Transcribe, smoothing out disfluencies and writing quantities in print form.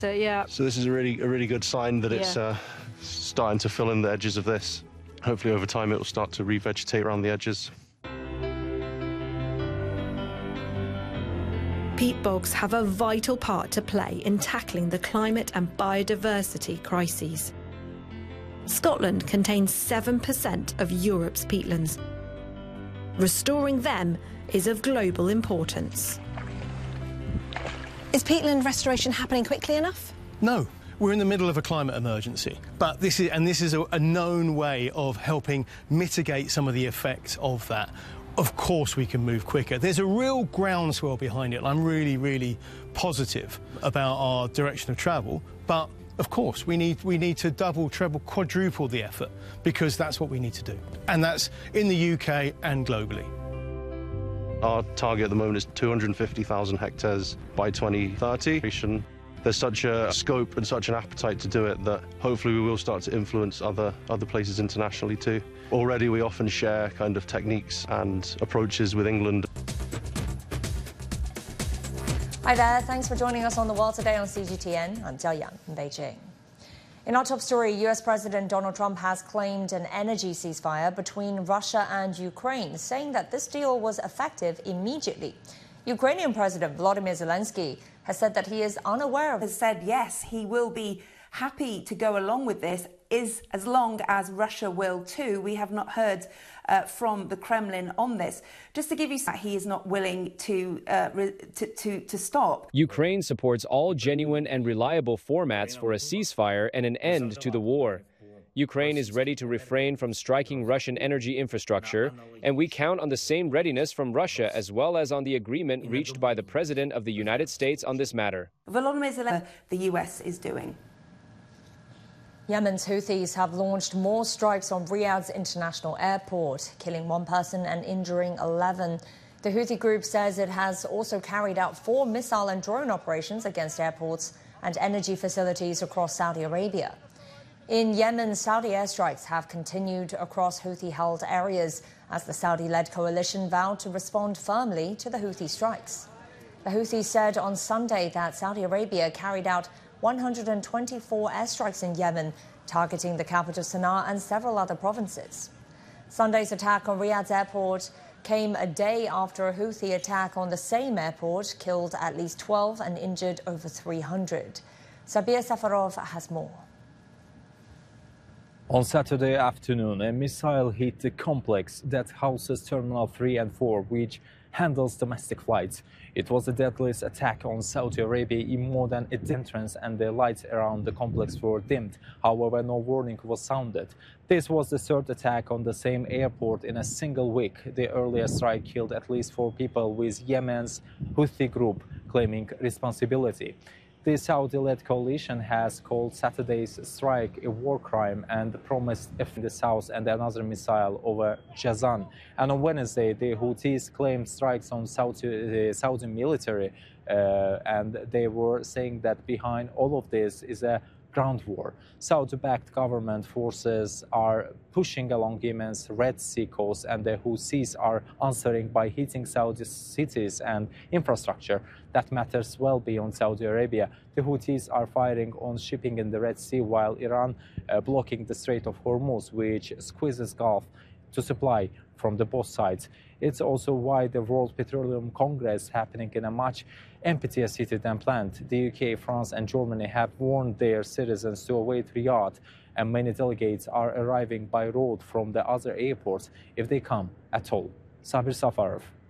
Yeah. So this is a really good sign that it's starting to fill in the edges of this. Hopefully over time it will start to revegetate around the edges. Peat bogs have a vital part to play in tackling the climate and biodiversity crises. Scotland contains 7% of Europe's peatlands. Restoring them is of global importance. Is peatland restoration happening quickly enough? No. We're in the middle of a climate emergency, but this is a known way of helping mitigate some of the effects of that. Of course we can move quicker. There's a real groundswell behind it, and I'm really positive about our direction of travel, but of course we need to double, treble, quadruple the effort, because that's what we need to do. And that's in the UK and globally. Our target at the moment is 250,000 hectares by 2030. There's such a scope and such an appetite to do it that hopefully we will start to influence other places internationally too. Already we often share kind of techniques and approaches with England. Hi there, thanks for joining us on The World Today on CGTN. I'm Jia Yang in Beijing. In our top story, US President Donald Trump has claimed an energy ceasefire between Russia and Ukraine, saying that this deal was effective immediately. Ukrainian President Volodymyr Zelensky has said that he is unaware of... Has said, yes, he will be happy to go along with this, as long as Russia will too. We have not heard from the Kremlin on this. Just to give you that, he is not willing to stop. Ukraine supports all genuine and reliable formats for a ceasefire and an end to the war. Ukraine is ready to refrain from striking Russian energy infrastructure, and we count on the same readiness from Russia as well as on the agreement reached by the President of the United States on this matter. Volodymyr Zelensky, the US is doing. Yemen's Houthis have launched more strikes on Riyadh's international airport, killing 1 person and injuring 11. The Houthi group says it has also carried out 4 missile and drone operations against airports and energy facilities across Saudi Arabia. In Yemen, Saudi airstrikes have continued across Houthi-held areas as the Saudi-led coalition vowed to respond firmly to the Houthi strikes. The Houthis said on Sunday that Saudi Arabia carried out 124 airstrikes in Yemen, targeting the capital Sana'a and several other provinces. Sunday's attack on Riyadh's airport came a day after a Houthi attack on the same airport killed at least 12 and injured over 300. Sabir Safarov has more. On Saturday afternoon, a missile hit the complex that houses Terminal 3 and 4, which handles domestic flights. It was the deadliest attack on Saudi Arabia in more than its entrance, and the lights around the complex were dimmed. However, no warning was sounded. This was the 3rd attack on the same airport in a single week. The earlier strike killed at least 4 people, with Yemen's Houthi group claiming responsibility. The Saudi-led coalition has called Saturday's strike a war crime and promised in the south and another missile over Jazan. And on Wednesday, the Houthis claimed strikes on Saudi military, and they were saying that behind all of this is a ground war. Saudi-backed government forces are pushing along Yemen's Red Sea coast, and the Houthis are answering by hitting Saudi cities and infrastructure that matters well beyond Saudi Arabia. The Houthis are firing on shipping in the Red Sea, while Iran blocking the Strait of Hormuz, which squeezes Gulf to supply from the both sides. It's also why the World Petroleum Congress happening in a much emptier city than planned. The UK, France and Germany have warned their citizens to await Riyadh, and many delegates are arriving by road from the other airports if they come at all. Sabir Safarov,